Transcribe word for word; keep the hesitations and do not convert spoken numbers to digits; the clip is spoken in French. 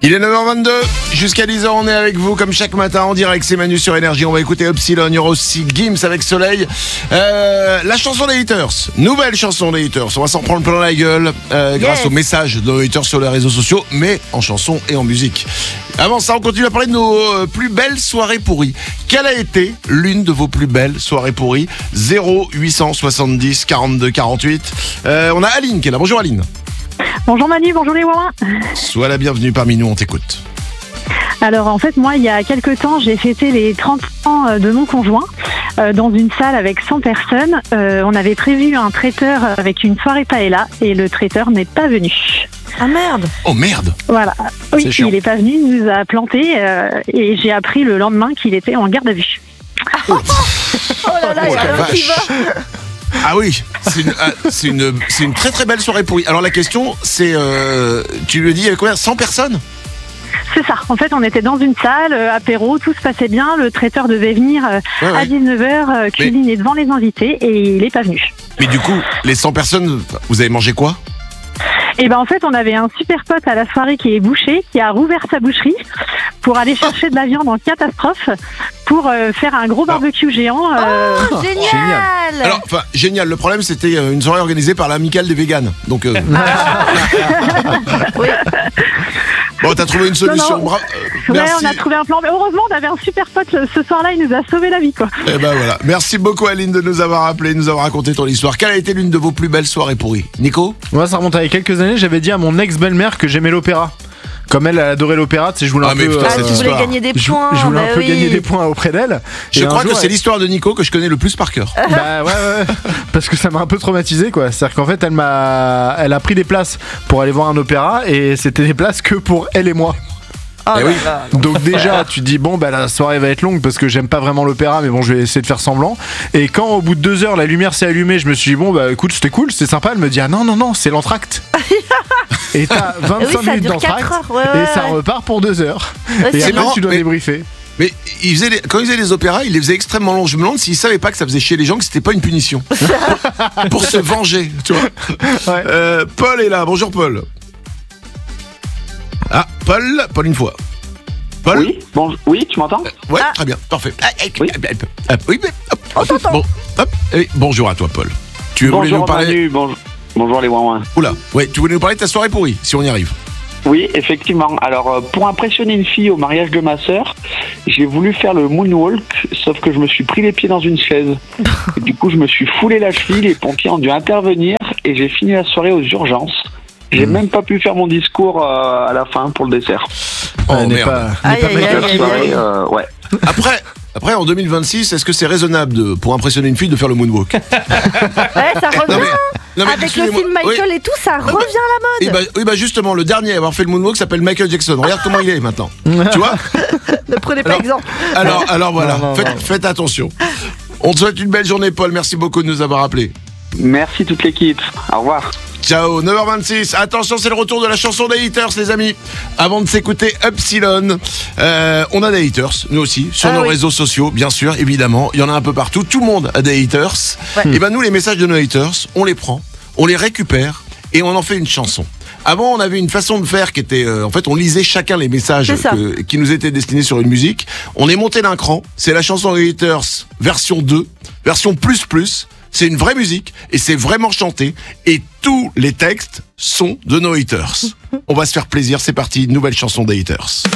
Il est neuf heures vingt-deux, jusqu'à dix heures on est avec vous comme chaque matin en direct, c'est Manu sur Énergie, on va écouter Epsilon, il y aura aussi Gims avec Soleil, euh, la chanson des haters, nouvelle chanson des haters, on va s'en prendre plein la gueule euh, grâce Yes. aux messages de nos haters sur les réseaux sociaux, mais en chanson et en musique. Avant ça, on continue à parler de nos euh, plus belles soirées pourries. Quelle a été l'une de vos plus belles soirées pourries? Zéro huit cent soixante-dix quarante-deux quarante-huit. euh, On a Aline qui est là, bonjour Aline. Bonjour Manu, bonjour les Wawins. Sois la bienvenue parmi nous, on t'écoute. Alors en fait moi il y a quelques temps j'ai fêté les trente ans de mon conjoint euh, dans une salle avec cent personnes. Euh, on avait prévu un traiteur avec une soirée paella et le traiteur n'est pas venu. Ah merde. Oh merde. Voilà. Oui, C'est chiant. il est pas venu, il nous a planté euh, et j'ai appris le lendemain qu'il était en garde à vue. Oh là là, Oh, la alors qui vache. va. Ah oui, c'est une, ah, c'est une, c'est une très très belle soirée pourrie. Alors la question, c'est, euh, tu lui dis, il y avait combien? cent personnes? C'est ça. En fait, on était dans une salle, euh, apéro, tout se passait bien. Le traiteur devait venir euh, Ouais, ouais. à dix-neuf heures, euh, culiner devant les invités et il est pas venu. Mais du coup, les cent personnes, vous avez mangé quoi? Et ben en fait, on avait un super pote à la soirée qui est boucher, qui a rouvert sa boucherie pour aller chercher de la viande en catastrophe pour euh, faire un gros barbecue géant. euh, Oh, génial. Alors, enfin, génial. Le problème, c'était euh, une soirée organisée par l'amicale des véganes. Donc, euh, Oui. bon, t'as trouvé une solution. Non, non. Bra- euh, Ouais, merci. on a trouvé un plan. Mais heureusement, on avait un super pote ce ce soir-là, il nous a sauvé la vie, quoi. Eh ben voilà. Merci beaucoup, Aline, de nous avoir appelé, de nous avoir raconté ton histoire. Quelle a été l'une de vos plus belles soirées pourries? Nico? Moi, ça remonte à il y a quelques années, j'avais dit à mon ex-belle-mère que j'aimais l'opéra. Comme elle, elle adorait l'opéra, tu sais, je voulais Ah, un mais peu. putain, Ah, cette tu voulais histoire. gagner des je, points. je voulais bah un peu oui. gagner des points auprès d'elle. Je Et un crois jour, que c'est elle- l'histoire de Nico que je connais le plus par cœur. Bah ouais, ouais, ouais. Parce que ça m'a un peu traumatisé, quoi. C'est-à-dire qu'en fait, elle m'a, elle a pris des places pour aller voir un opéra et c'était des places que pour elle et moi. Oh Eh là oui. là. Donc déjà, tu te dis bon, bah la soirée va être longue parce que j'aime pas vraiment l'opéra, mais bon, je vais essayer de faire semblant. Et quand au bout de deux heures, la lumière s'est allumée, je me suis dit bon, bah écoute, c'était cool, c'était sympa. Elle me dit ah non non non, c'est l'entracte. Et t'as Oui, vingt-cinq ça minutes dure d'entracte quatre heures. Ouais, et ouais, ça ouais. repart pour deux heures. Ouais, Et c'est après, marrant, tu dois mais- débriefer. Mais il faisait les- quand il faisait les opéras, il les faisait extrêmement longs. Je me demande s'il savait pas que ça faisait chier les gens, que c'était pas une punition. pour, pour se venger, tu vois. Ouais. Euh, Paul est là. Bonjour Paul. Ah, Paul, Paul une fois. Paul. Oui, bon, oui, tu m'entends? Ouais, Ah. très bien, parfait. Ah, ah, Oui. ah, ah, oui, mais, hop, On t'entend. bon, hop, et bonjour à toi, Paul. Tu voulais nous Bonjour parler? Manu, bonjour, bonjour les ouin. Oula, ouais, tu voulais nous parler de ta soirée pourrie, si on y arrive. Oui, effectivement. Alors, euh, pour impressionner une fille au mariage de ma sœur, j'ai voulu faire le moonwalk, sauf que je me suis pris les pieds dans une chaise. Et du coup, je me suis foulé la cheville, les pompiers ont dû intervenir et j'ai fini la soirée aux urgences. J'ai même pas pu faire mon discours euh, à la fin pour le dessert. Oh Ouais, n'est merde. pas, n'est Aïe, pas aïe, Michael. aïe, La aïe, soirée, aïe. euh, ouais. Après, après, en deux mille vingt-six, est-ce que c'est raisonnable de, pour impressionner une fille de faire le moonwalk? Ouais, ça revient. Non mais, non, mais Avec le excusez-moi. film Michael Oui. et tout, ça revient à Et la bah, mode. oui, bah justement, le dernier à avoir fait le moonwalk s'appelle Michael Jackson. Regarde comment il est maintenant. Tu vois? Ne prenez pas Alors- exemple. Alors, alors voilà, Non, non, faites, non. faites attention. On te souhaite une belle journée, Paul. Merci beaucoup de nous avoir appelés. Merci toute l'équipe. Au revoir. Ciao, neuf heures vingt-six. Attention, c'est le retour de la chanson des haters, les amis. Avant de s'écouter Epsilon, euh, on a des haters, nous aussi, sur Ah nos oui. réseaux sociaux, bien sûr, évidemment. Il y en a un peu partout. Tout le monde a des haters. Ouais. Et ben nous, les messages de nos haters, on les prend, on les récupère et on en fait une chanson. Avant, on avait une façon de faire qui était, euh, en fait, on lisait chacun les messages C'est ça. que- qui nous étaient destinés sur une musique. On est monté d'un cran. C'est la chanson des haters version deux, version plus plus. C'est une vraie musique et c'est vraiment chanté et tous les textes sont de nos haters. On va se faire plaisir, c'est parti, nouvelle chanson des haters.